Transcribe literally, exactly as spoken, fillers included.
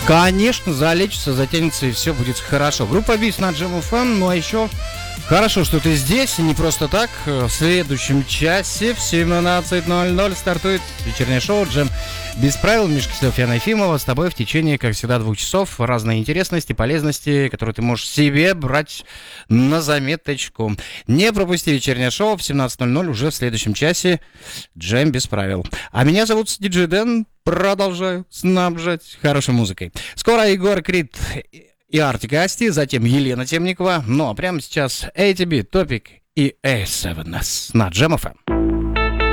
Конечно, залечится, затянется и все будет хорошо. Группа Бис на Джем эф эм, ну а еще хорошо, что ты здесь, и не просто так. В следующем часе в семнадцать ноль ноль стартует вечернее шоу «Джем без правил». Мишка Киселев, Яна Ефимова. С тобой в течение, как всегда, двух часов. Разные интересности, полезности, которые ты можешь себе брать на заметочку. Не пропусти вечернее шоу в семнадцать ноль ноль уже в следующем часе «Джем без правил». А меня зовут диджей Дэн. Продолжаю снабжать хорошей музыкой. Скоро Егор Крид и Артик и Асти, затем Елена Темникова. Ну а прямо сейчас эй ти би, Топик и эй семь эс на Джем эф эм.